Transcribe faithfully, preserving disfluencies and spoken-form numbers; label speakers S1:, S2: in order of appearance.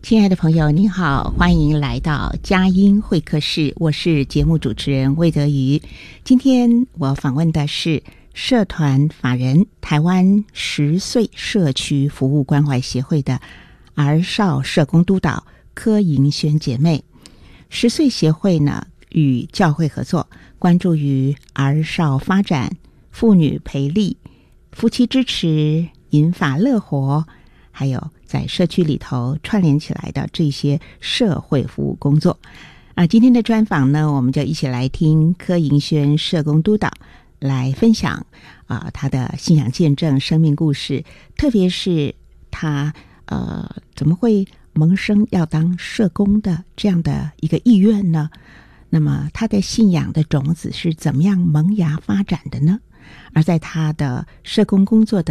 S1: 亲爱的朋友您好，欢迎来到佳音会客室，我是节目主持人魏德瑜。今天我访问的是社团法人台湾十岁社区服务关怀协会的儿少社工督导柯盈萱姐妹。十岁协会呢与教会合作，关注于儿少发展、妇女培力、夫妻支持、银发乐活，还有在社区里头串联起来的这些社会服务工作啊。今天的专访呢，我们就一起来听柯盈萱社工督导来分享啊他的信仰见证、生命故事，特别是他呃怎么会萌生要当社工的这样的一个意愿呢？那么他的信仰的种子是怎么样萌芽发展的呢？而在他的社工工作的